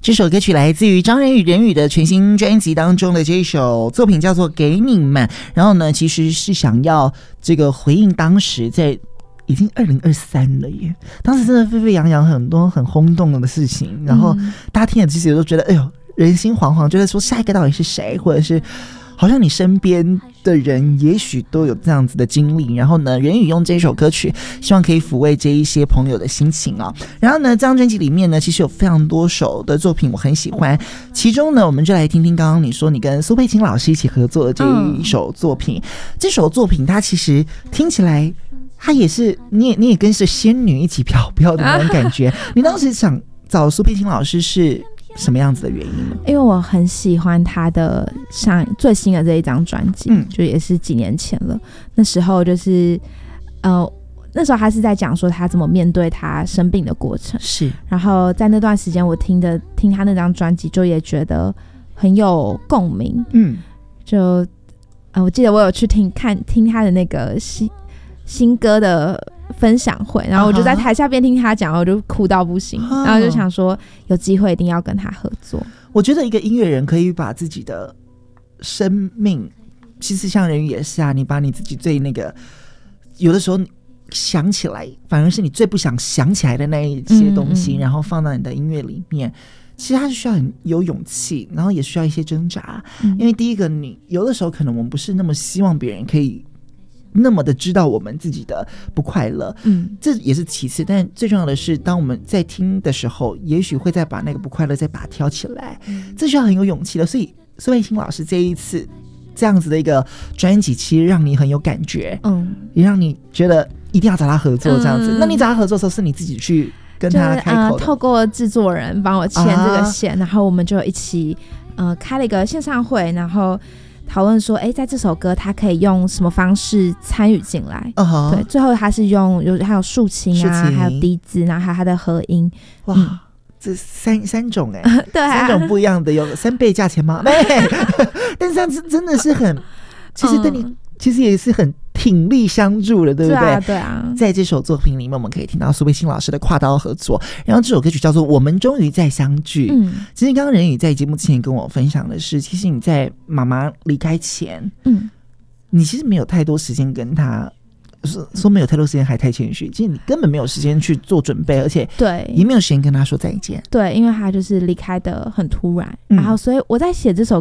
这首歌曲来自于张仁宇人宇的全新专辑当中的这一首作品叫做《给你们》，然后呢其实是想要这个回应当时在已经2023了耶，当时真的沸沸扬扬很多很轰动的事情，然后大家听了其实都觉得哎呦人心惶惶，觉得说下一个到底是谁，或者是好像你身边的人也许都有这样子的经历，然后呢仁宇用这首歌曲希望可以抚慰这一些朋友的心情啊。然后呢这张专辑里面呢其实有非常多首的作品我很喜欢，其中呢我们就来听听刚刚你说你跟苏佩青老师一起合作的这一首作品。这首作品它其实听起来它也是你也跟着仙女一起飘飘的那种感觉你当时想找苏佩青老师是什么样子的原因呢？ 因为我很喜欢他的最新的这一张专辑，就也是几年前了。那时候就是那时候他是在讲说他怎么面对他生病的过程，是。然后在那段时间我听他那张专辑，就也觉得很有共鸣。就我记得我有去听他的那个新歌的分享会，然后我就在台下边听他讲，我就哭到不行，然后就想说有机会一定要跟他合作。 我觉得一个音乐人可以把自己的生命，其实像人鱼也是啊，你把你自己最那个有的时候想起来反而是你最不想想起来的那一些东西，然后放到你的音乐里面，其实它是需要很有勇气，然后也需要一些挣扎。因为第一个你有的时候可能我们不是那么希望别人可以那么的知道我们自己的不快乐，这也是其次，但最重要的是当我们在听的时候也许会再把那个不快乐再把它挑起来，这需要很有勇气的。所以苏佩青老师这一次这样子的一个专辑其实让你很有感觉，也让你觉得一定要找他合作这样子。那你找他合作的时候是你自己去跟他开口的？ 透过制作人帮我牵这个线，然后我们就一起开了一个线上会，然后讨论说在这首歌他可以用什么方式参与进来。对，最后他是还有竖琴啊，还有笛子，然后还有他的和音。哇， 这三种对啊， 3种不一样的，有3倍价钱吗？但是他真的是很，其实对你其实也是很鼎力相助的，对不对？ 对啊。 在这首作品里面我们可以听到苏佩青老师的跨刀合作，然后这首歌曲叫做《我们终于再相聚》。其实刚刚仁宇在节目之前跟我分享的是，其实你在妈妈离开前，你其实没有太多时间跟他说没有太多时间还太谦虚，其实你根本没有时间去做准备，而且也没有时间跟他说再见。 对，因为他就是离开的很突然，然后所以我在写这首